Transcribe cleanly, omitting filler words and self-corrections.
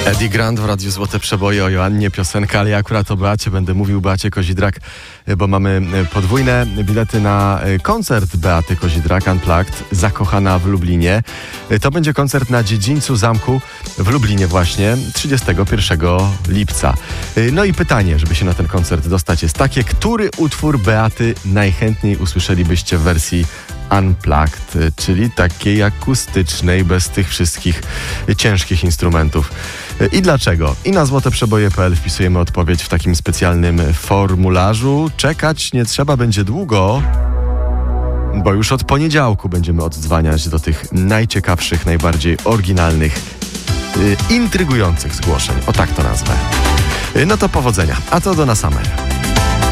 Eddie Grant w Radiu Złote Przeboje, o Joannie piosenka, ale ja akurat o Beacie będę mówił, Beacie Kozidrak, bo mamy podwójne bilety na koncert Beaty Kozidrak Unplugged, Zakochana w Lublinie. To będzie koncert na dziedzińcu zamku w Lublinie właśnie 31 lipca. No i pytanie, żeby się na ten koncert dostać, jest takie: który utwór Beaty najchętniej usłyszelibyście w wersji Unplugged, czyli takiej akustycznej, bez tych wszystkich ciężkich instrumentów? I dlaczego? I na złoteprzeboje.pl wpisujemy odpowiedź w takim specjalnym formularzu. Czekać nie trzeba będzie długo, bo już od poniedziałku będziemy oddzwaniać do tych najciekawszych, najbardziej oryginalnych, intrygujących zgłoszeń. O tak to nazwę. No to powodzenia. A to Donna Summer.